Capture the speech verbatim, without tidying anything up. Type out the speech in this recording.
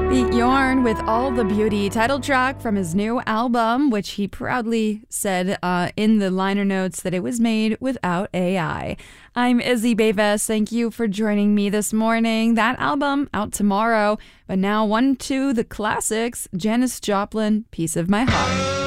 Beat Yorn with All the Beauty, title track from his new album, which he proudly said uh, in the liner notes that it was made without A I. I'm Izzy Bayvest. Thank you for joining me this morning. That album out tomorrow, but now one to the classics, Janis Joplin, Piece of My Heart.